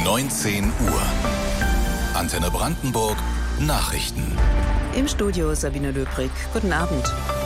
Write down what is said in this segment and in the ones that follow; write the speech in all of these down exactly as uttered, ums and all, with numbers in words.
neunzehn Uhr. Antenne Brandenburg Nachrichten. Im Studio Sabine Löbrig. Guten Abend.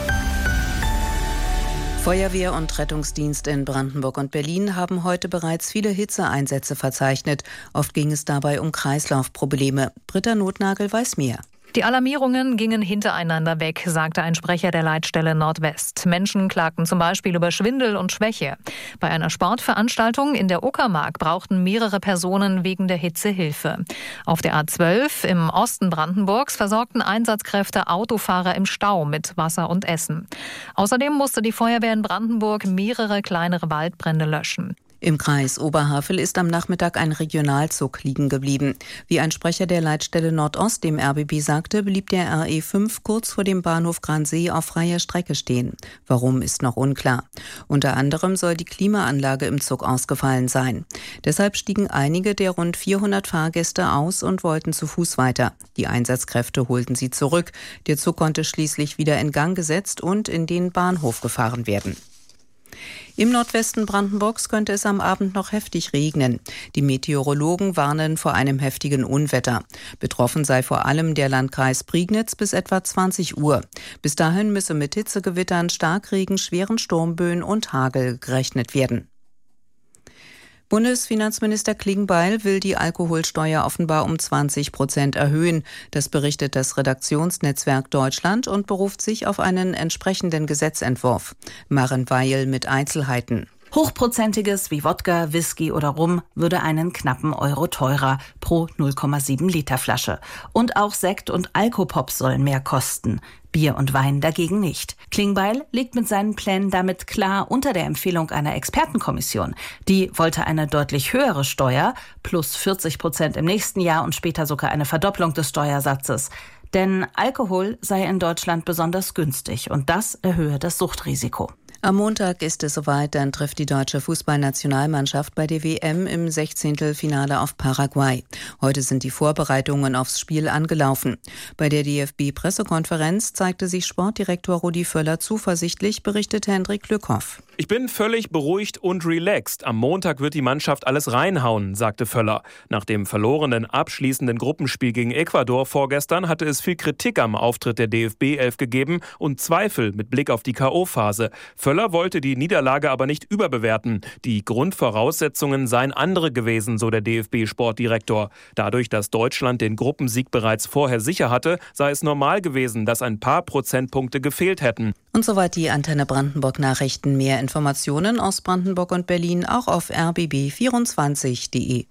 Feuerwehr und Rettungsdienst in Brandenburg und Berlin haben heute bereits viele Hitzeeinsätze verzeichnet. Oft ging es dabei um Kreislaufprobleme. Britta Nothnagel weiß mehr. Die Alarmierungen gingen hintereinander weg, sagte ein Sprecher der Leitstelle Nordwest. Menschen klagten zum Beispiel über Schwindel und Schwäche. Bei einer Sportveranstaltung in der Uckermark brauchten mehrere Personen wegen der Hitze Hilfe. Auf der A zwölf im Osten Brandenburgs versorgten Einsatzkräfte Autofahrer im Stau mit Wasser und Essen. Außerdem musste die Feuerwehr in Brandenburg mehrere kleinere Waldbrände löschen. Im Kreis Oberhavel ist am Nachmittag ein Regionalzug liegen geblieben. Wie ein Sprecher der Leitstelle Nordost dem R B B sagte, blieb der R E fünf kurz vor dem Bahnhof Gransee auf freier Strecke stehen. Warum, ist noch unklar. Unter anderem soll die Klimaanlage im Zug ausgefallen sein. Deshalb stiegen einige der rund vierhundert Fahrgäste aus und wollten zu Fuß weiter. Die Einsatzkräfte holten sie zurück. Der Zug konnte schließlich wieder in Gang gesetzt und in den Bahnhof gefahren werden. Im Nordwesten Brandenburgs könnte es am Abend noch heftig regnen. Die Meteorologen warnen vor einem heftigen Unwetter. Betroffen sei vor allem der Landkreis Prignitz bis etwa zwanzig Uhr. Bis dahin müsse mit Hitzegewittern, Starkregen, schweren Sturmböen und Hagel gerechnet werden. Bundesfinanzminister Klingbeil will die Alkoholsteuer offenbar um zwanzig Prozent erhöhen. Das berichtet das Redaktionsnetzwerk Deutschland und beruft sich auf einen entsprechenden Gesetzentwurf. Maren Weil mit Einzelheiten. Hochprozentiges wie Wodka, Whisky oder Rum würde einen knappen Euro teurer pro null Komma sieben Liter Flasche. Und auch Sekt und Alkopop sollen mehr kosten. Bier und Wein dagegen nicht. Klingbeil liegt mit seinen Plänen damit klar unter der Empfehlung einer Expertenkommission. Die wollte eine deutlich höhere Steuer, plus vierzig Prozent im nächsten Jahr und später sogar eine Verdopplung des Steuersatzes. Denn Alkohol sei in Deutschland besonders günstig und das erhöhe das Suchtrisiko. Am Montag ist es soweit, dann trifft die deutsche Fußballnationalmannschaft bei der W M im Sechzehntelfinale auf Paraguay. Heute sind die Vorbereitungen aufs Spiel angelaufen. Bei der D F B-Pressekonferenz zeigte sich Sportdirektor Rudi Völler zuversichtlich, berichtet Hendrik Lückhoff. Ich bin völlig beruhigt und relaxed. Am Montag wird die Mannschaft alles reinhauen, sagte Völler. Nach dem verlorenen abschließenden Gruppenspiel gegen Ecuador vorgestern hatte es viel Kritik am Auftritt der D F B-Elf gegeben und Zweifel mit Blick auf die K O-Phase. Völler wollte die Niederlage aber nicht überbewerten. Die Grundvoraussetzungen seien andere gewesen, so der D F B-Sportdirektor. Dadurch, dass Deutschland den Gruppensieg bereits vorher sicher hatte, sei es normal gewesen, dass ein paar Prozentpunkte gefehlt hätten. Und soweit die Antenne Brandenburg Nachrichten. Mehr Informationen aus Brandenburg und Berlin auch auf r b b vierundzwanzig punkt d e.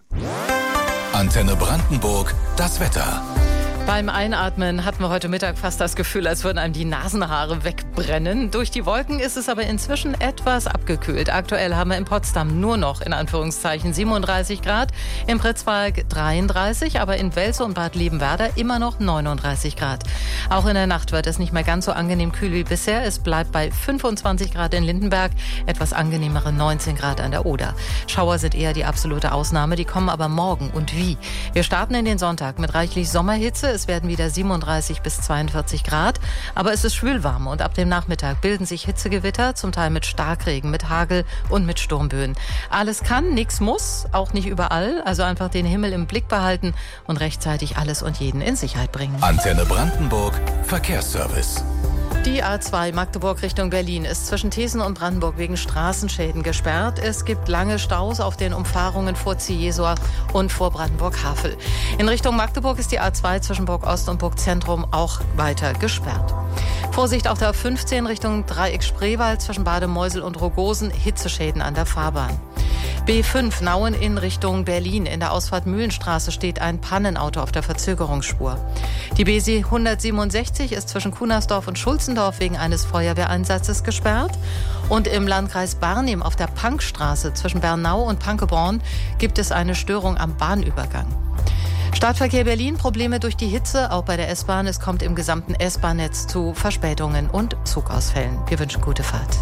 Antenne Brandenburg, das Wetter. Beim Einatmen hatten wir heute Mittag fast das Gefühl, als würden einem die Nasenhaare wegbrennen. Durch die Wolken ist es aber inzwischen etwas abgekühlt. Aktuell haben wir in Potsdam nur noch, in Anführungszeichen, siebenunddreißig Grad, in Pritzwalk dreiunddreißig, aber in Welzow und Bad Liebenwerda immer noch neununddreißig Grad. Auch in der Nacht wird es nicht mehr ganz so angenehm kühl wie bisher. Es bleibt bei fünfundzwanzig Grad in Lindenberg, etwas angenehmere neunzehn Grad an der Oder. Schauer sind eher die absolute Ausnahme, die kommen aber morgen. Und wie? Wir starten in den Sonntag mit reichlich Sommerhitze. Es werden wieder siebenunddreißig bis zweiundvierzig Grad, aber es ist schwülwarm und ab dem Nachmittag bilden sich Hitzegewitter, zum Teil mit Starkregen, mit Hagel und mit Sturmböen. Alles kann, nichts muss, auch nicht überall, also einfach den Himmel im Blick behalten und rechtzeitig alles und jeden in Sicherheit bringen. Antenne Brandenburg, Verkehrsservice. Die A zwei Magdeburg Richtung Berlin ist zwischen Thesen und Brandenburg wegen Straßenschäden gesperrt. Es gibt lange Staus auf den Umfahrungen vor Ziegesor und vor Brandenburg-Havel. In Richtung Magdeburg ist die A zwei zwischen Burg Ost und Burg Zentrum auch weiter gesperrt. Vorsicht auf der A fünfzehn Richtung Dreieck Spreewald zwischen Bad Meusel und Rogosen, Hitzeschäden an der Fahrbahn. B fünf Nauen in Richtung Berlin. In der Ausfahrt Mühlenstraße steht ein Pannenauto auf der Verzögerungsspur. Die B S hundertsiebenundsechzig ist zwischen Kunersdorf und Schulzendorf wegen eines Feuerwehreinsatzes gesperrt. Und im Landkreis Barnim auf der Pankstraße zwischen Bernau und Pankeborn gibt es eine Störung am Bahnübergang. Stadtverkehr Berlin, Probleme durch die Hitze, auch bei der S-Bahn. Es kommt im gesamten S-Bahn-Netz zu Verspätungen und Zugausfällen. Wir wünschen gute Fahrt.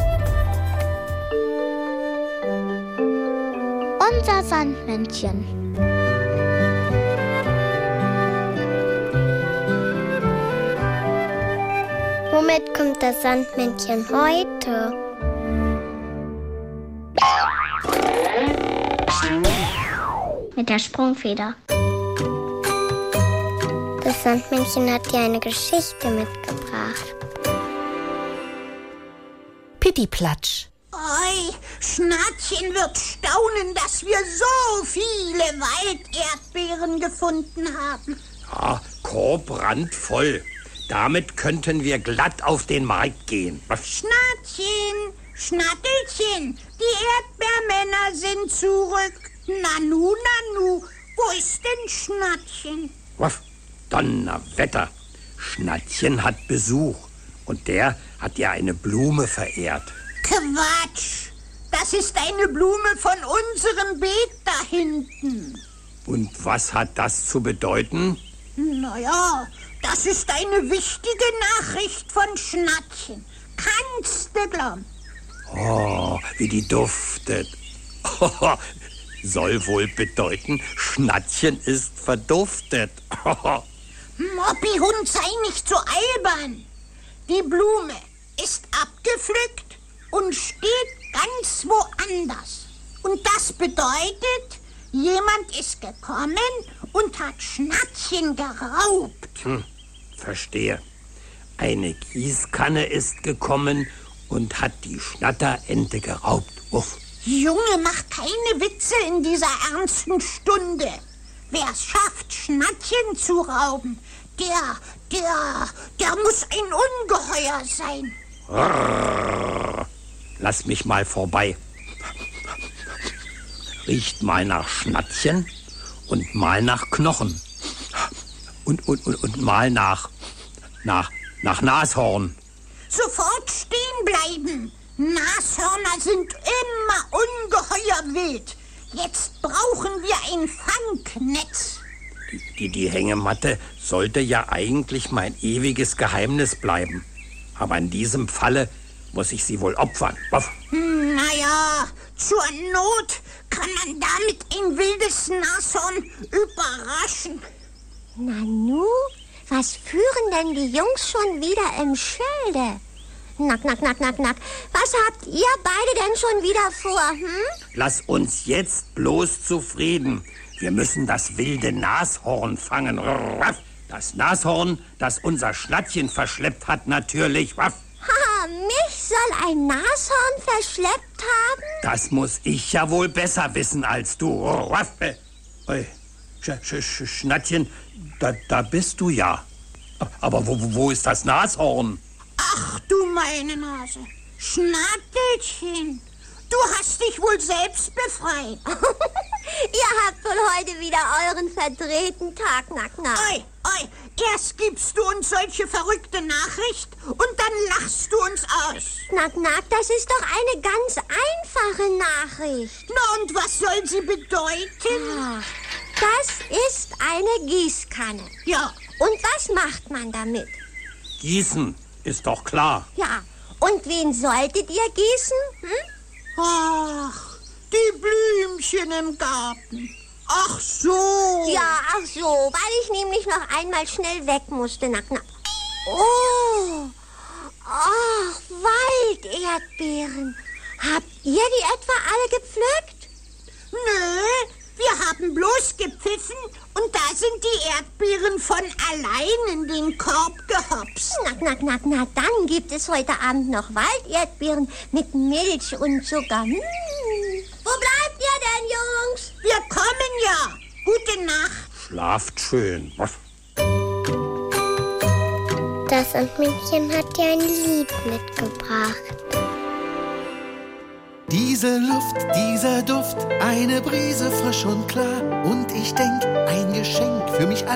Unser Sandmännchen. Womit kommt das Sandmännchen heute? mit der Sprungfeder. Das Sandmännchen hat dir eine Geschichte mitgebracht. Pittiplatsch. Oi, Schnattchen wird staunen, dass wir so viele Walderdbeeren gefunden haben. Ja, Korb randvoll. Damit könnten wir glatt auf den Markt gehen. Schnattchen, Schnattelchen, die Erdbeermänner sind zurück. Nanu, Nanu, wo ist denn Schnattchen? Was? Donnerwetter. Schnattchen hat Besuch. Und der hat ihr eine Blume verehrt. Quatsch! Das ist eine Blume von unserem Beet da hinten. Und was hat das zu bedeuten? Naja, das ist eine wichtige Nachricht von Schnattchen. Kannst du glauben? Oh, wie die duftet. Oh, soll wohl bedeuten, Schnattchen ist verduftet. Oh. Moppihund, sei nicht so albern. Die Blume ist abgepflückt und steht ganz woanders. Und das bedeutet, jemand ist gekommen und hat Schnattchen geraubt. Hm, verstehe. Eine Gießkanne ist gekommen und hat die Schnatterente geraubt. Uff. Junge, mach keine Witze in dieser ernsten Stunde. Wer es schafft, Schnattchen zu rauben, der, der, der muss ein Ungeheuer sein. Rrrr. Lass mich mal vorbei. Riecht mal nach Schnattchen und mal nach Knochen. Und, und, und, und mal nach, nach, nach Nashorn. Sofort stehen bleiben. Nashörner sind immer ungeheuer wild. Jetzt brauchen wir ein Fangnetz. Die, die, die Hängematte sollte ja eigentlich mein ewiges Geheimnis bleiben. Aber in diesem Falle muss ich sie wohl opfern. Uff. Naja, zur Not kann man damit ein wildes Nashorn überraschen. Nanu, was führen denn die Jungs schon wieder im Schilde? Nack, nack, nack, nack, nack. Was habt ihr beide denn schon wieder vor, hm? Lass uns jetzt bloß zufrieden. Wir müssen das wilde Nashorn fangen. Das Nashorn, das unser Schnattchen verschleppt hat, natürlich. Ha, mich soll ein Nashorn verschleppt haben? Das muss ich ja wohl besser wissen als du. Sch Sch Sch Schnattchen, da, da bist du ja. Aber wo, wo ist das Nashorn? Ach du meine Nase. Schnattelchen, du hast dich wohl selbst befreit. Ihr habt wohl heute wieder euren verdrehten Tag, Nack, Nack. Oi, oi, erst gibst du uns solche verrückte Nachricht und dann lachst du uns aus. Nack, Nack, das ist doch eine ganz einfache Nachricht. Na und was soll sie bedeuten? Ah, das ist eine Gießkanne. Ja. Und was macht man damit? Gießen, ist doch klar. Ja, und wen solltet ihr gießen? Hm? Ach, die Blümchen im Garten. Ach so. Ja, ach so, weil ich nämlich noch einmal schnell weg musste. Nack, nack. Oh, ach, Walderdbeeren. Habt ihr die etwa alle gepflückt? Nö, wir haben bloß gepfiffen und da sind die Erdbeeren von allein in den Korb gehopst. Nack, nack, nack, na, dann gibt es heute Abend noch Walderdbeeren mit Milch und Zucker. Hm. Wo bleibt ihr denn, Jungs? Wir kommen ja. Gute Nacht. Schlaft schön. Das Sandmännchen hat dir ein Lied mitgebracht. Diese Luft, dieser Duft, eine Brise frisch und klar. Und ich denk, ein Geschenk für mich allein.